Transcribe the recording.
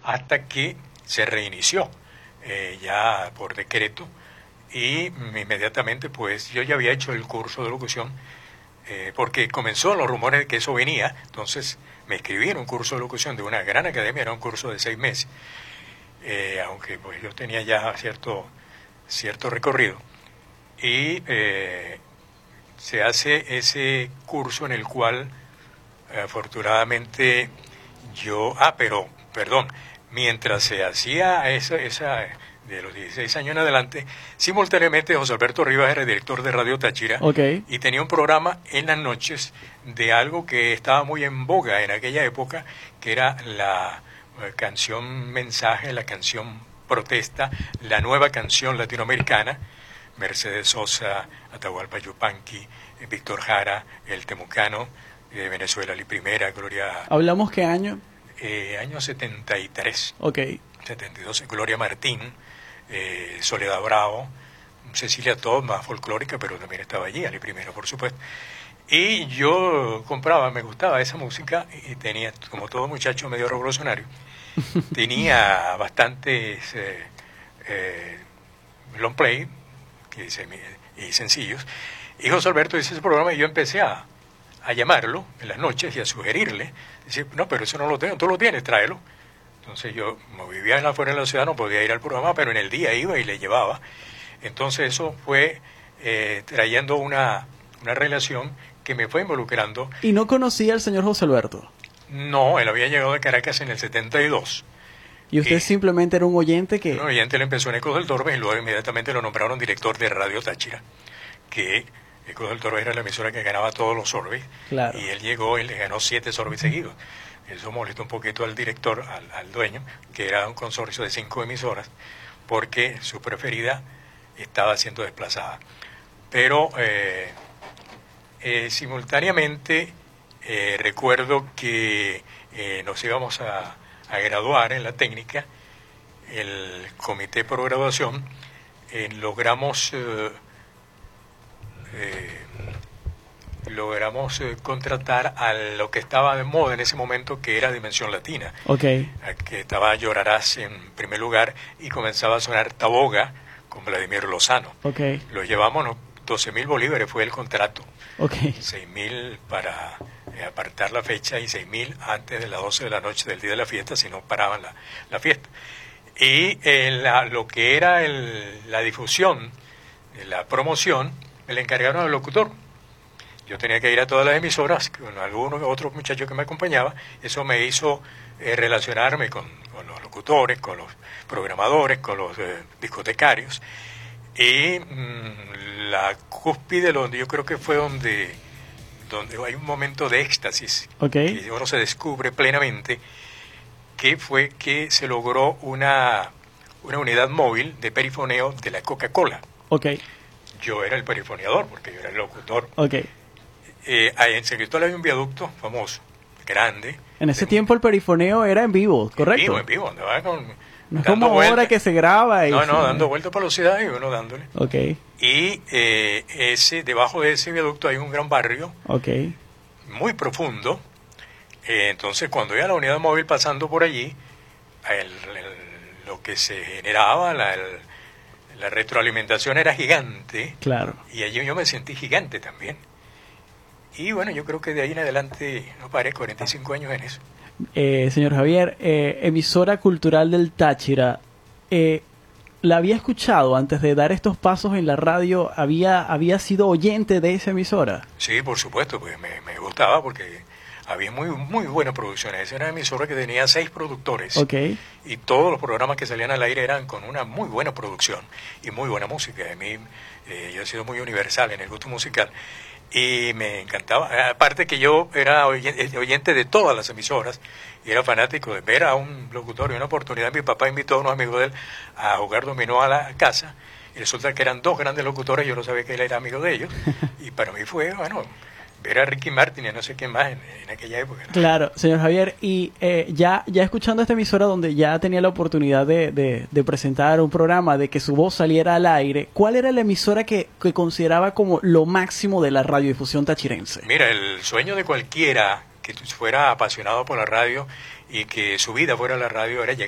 hasta que se reinició ya por decreto, y inmediatamente pues yo ya había hecho el curso de locución, porque comenzó los rumores de que eso venía. Entonces me inscribí en un curso de locución de una gran academia, era un curso de 6 meses, aunque pues yo tenía ya cierto recorrido, y se hace ese curso en el cual afortunadamente mientras se hacía esa de los 16 años en adelante, simultáneamente José Alberto Rivas era director de Radio Táchira, y tenía un programa en las noches de algo que estaba muy en boga en aquella época, que era la canción mensaje, la canción protesta, la nueva canción latinoamericana. Mercedes Sosa, Atahualpa Yupanqui, Víctor Jara, el Temucano, de Venezuela, la primera, Gloria... ¿Hablamos qué año? Año 73. 72, Gloria Martín, Soledad Bravo, Cecilia Todd, más folclórica, pero también estaba allí, Ali Primero, por supuesto. Y yo me gustaba esa música, y tenía, como todo muchacho medio revolucionario, tenía bastantes long play y sencillos. Y José Alberto hizo ese programa, y yo empecé a llamarlo en las noches y a sugerirle, decir, no, pero eso no lo tengo, tú lo tienes, tráelo. Entonces yo, como vivía afuera de la ciudad, no podía ir al programa, pero en el día iba y le llevaba. Entonces eso fue trayendo una relación que me fue involucrando. ¿Y no conocía al señor José Alberto? No, él había llegado de Caracas en el 72. ¿Y usted simplemente era un oyente que...? Un oyente, le empezó en Ecos del Torbe, y luego inmediatamente lo nombraron director de Radio Táchira, que Ecos del Torbe era la emisora que ganaba todos los sorbes, claro. Y él llegó y le ganó 7 sorbes seguidos. Eso molestó un poquito al director, al dueño, que era un consorcio de 5 emisoras, porque su preferida estaba siendo desplazada. Pero simultáneamente recuerdo que nos íbamos a graduar en la técnica, el comité por graduación, logramos contratar a lo que estaba de moda en ese momento, que era Dimensión Latina, que estaba Llorarás en primer lugar, y comenzaba a sonar Taboga con Vladimir Lozano. Lo llevamos, 12.000 bolívares fue el contrato, 6.000 para apartar la fecha y 6.000 antes de las 12 de la noche del día de la fiesta, si no paraban la fiesta. Y lo que era la difusión, la promoción, me le encargaron al locutor. Yo tenía que ir a todas las emisoras con algunos otros muchachos que me acompañaban. Eso me hizo relacionarme con los locutores, con los programadores, con los discotecarios. Y la cúspide, donde yo creo que fue donde hay un momento de éxtasis, que uno se descubre plenamente, que fue que se logró una unidad móvil de perifoneo de la Coca-Cola. Yo era el perifoneador, porque yo era el locutor. En San Cristóbal había un viaducto famoso, grande. En ese tiempo el perifoneo era en vivo, ¿correcto? En vivo, andaba con... No es como ahora que se graba. Dando vueltas para la ciudad y uno dándole. Y debajo de ese viaducto hay un gran barrio, muy profundo. Entonces, cuando iba la unidad móvil pasando por allí, lo que se generaba, la retroalimentación era gigante. Claro. Y allí yo me sentí gigante también. Y bueno, yo creo que de ahí en adelante no paré, 45 años en eso. Señor Javier, emisora cultural del Táchira, ¿la había escuchado antes de dar estos pasos en la radio? ¿Había sido oyente de esa emisora? Sí, por supuesto, pues me gustaba, porque había muy, muy buenas producciones. Esa era una emisora que tenía 6 productores. Y todos los programas que salían al aire eran con una muy buena producción y muy buena música. A mí, yo he sido muy universal en el gusto musical. Y me encantaba, aparte que yo era oyente de todas las emisoras, y era fanático de ver a un locutor. Y una oportunidad mi papá invitó a unos amigos de él a jugar dominó a la casa, y resulta que eran 2 grandes locutores. Yo no sabía que él era amigo de ellos, y para mí fue, ver a Ricky Martin y no sé quién más en aquella época, ¿no? Claro, señor Javier, y ya escuchando esta emisora, donde ya tenía la oportunidad de presentar un programa, de que su voz saliera al aire, ¿cuál era la emisora que consideraba como lo máximo de la radiodifusión tachirense? Mira, el sueño de cualquiera que fuera apasionado por la radio y que su vida fuera la radio era llegar